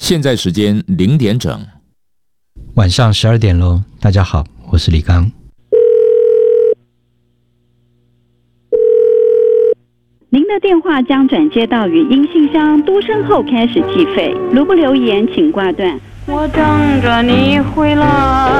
现在时间0点整， 晚上12点喽。大家好，我是李刚。 您的电话将转接到语音信箱，嘟声后开始计费。如不留言，请挂断。 我等着你回来。